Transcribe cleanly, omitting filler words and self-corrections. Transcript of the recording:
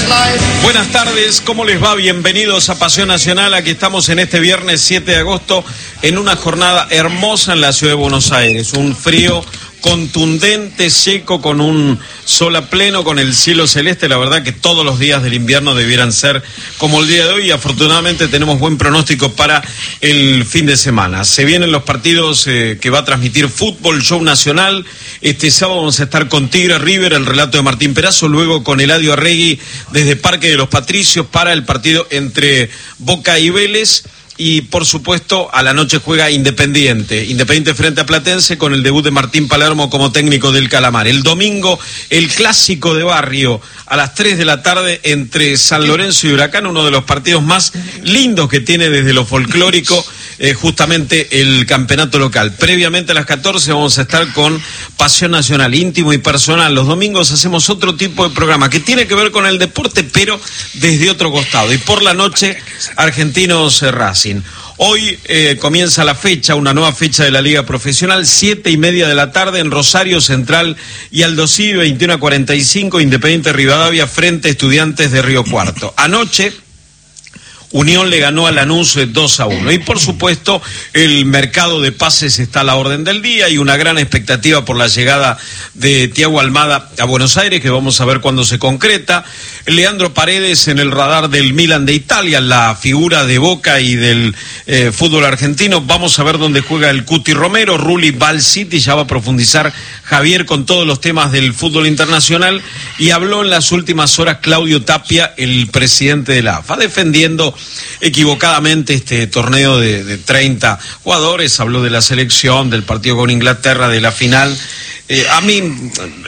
Buenas tardes, ¿cómo les va? Bienvenidos a Pasión Nacional. Aquí estamos en este viernes 7 de agosto en una jornada hermosa en la ciudad de Buenos Aires. Un frío contundente, seco, con un sol a pleno, con el cielo celeste. La verdad que todos los días del invierno debieran ser como el día de hoy, y afortunadamente tenemos buen pronóstico para el fin de semana. Se vienen los partidos que va a transmitir Fútbol Show Nacional. Este sábado vamos a estar con Tigre River, el relato de Martín Perazo, luego con Eladio Arregui desde Parque de los Patricios para el partido entre Boca y Vélez. Y, por supuesto, a la noche juega Independiente frente a Platense, con el debut de Martín Palermo como técnico del Calamar. El domingo, el clásico de barrio, a las 3 de la tarde, entre San Lorenzo y Huracán, uno de los partidos más lindos que tiene desde lo folclórico, justamente el campeonato local. Previamente a las 14 vamos a estar con Pasión Nacional, íntimo y personal. Los domingos hacemos otro tipo de programa que tiene que ver con el deporte, pero desde otro costado. Y por la noche, Argentinos Racing. Hoy comienza la fecha, una nueva fecha de la Liga Profesional, 7:30 de la tarde en Rosario Central y Aldo Civi, 21:45, Independiente Rivadavia frente a Estudiantes de Río Cuarto. Anoche, Unión le ganó a Lanús 2-1. Y por supuesto, el mercado de pases está a la orden del día y una gran expectativa por la llegada de Thiago Almada a Buenos Aires, que vamos a ver cuándo se concreta. Leandro Paredes en el radar del Milan de Italia, la figura de Boca y del fútbol argentino. Vamos a ver dónde juega el Cuti Romero. Rulli va al City, ya va a profundizar Javier con todos los temas del fútbol internacional. Y habló en las últimas horas Claudio Tapia, el presidente de la AFA, defendiendo equivocadamente este torneo de 30 jugadores. Habló de la selección, del partido con Inglaterra, de la final. A mí